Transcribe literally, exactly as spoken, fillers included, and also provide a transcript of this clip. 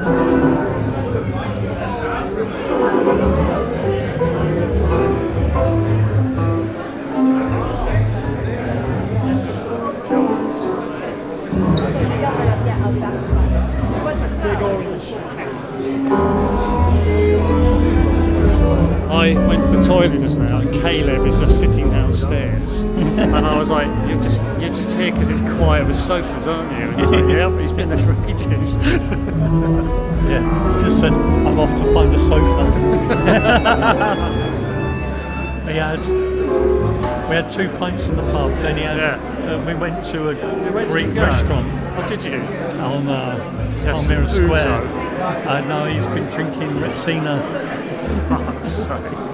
I went to the toilet just now, and Caleb is just sitting downstairs, and I was like, "You're just you're just here because it's quiet with sofas, aren't you?" And he's like, "Yeah, but he's been there for ages." Yeah, he just said, "I'm off to find a sofa." we had we had two pints in the pub. Then he had, Yeah. uh, we went to a Where did Greek you go? restaurant Oh, did you? on uh, Did you have some Palmyra Square. ouzo? Uh, no, he's been drinking Retsina. Fuck's sake.